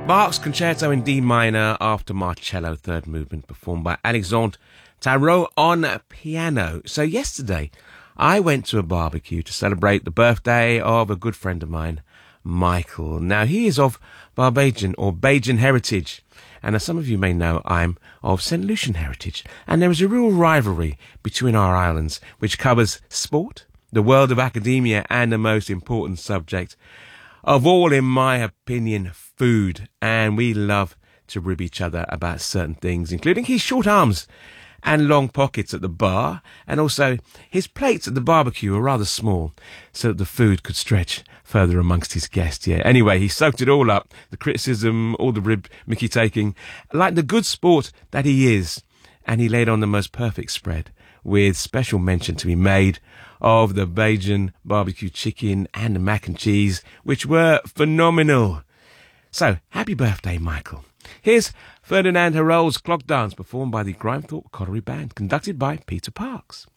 Bach's Concerto in D minor after Marcello, third movement, performed by Alexandre Tarot on piano. So yesterday, I went to a barbecue to celebrate the birthday of a good friend of mine, Michael. Now, he is of Barbadian or Bajan heritage, and as some of you may know, I'm of St. Lucian heritage, and there is a real rivalry between our islands, which covers sport, the world of academia, and the most important subject of all, in my opinion, food. And we love to rib each other about certain things, including his short arms and long pockets at the bar, and also his plates at the barbecue are rather small, so that the food could stretch further amongst his guests. Yeah. Anyway, he soaked it all up, the criticism, all the rib Mickey taking, like the good sport that he is, and he laid on the most perfect spread, with special mention to be made of the Bajan barbecue chicken and the mac and cheese, which were phenomenal. So, happy birthday, Michael. Here's Ferdinand Herol's Clock Dance, performed by the Grimethorpe Colliery Band, conducted by Peter Parks.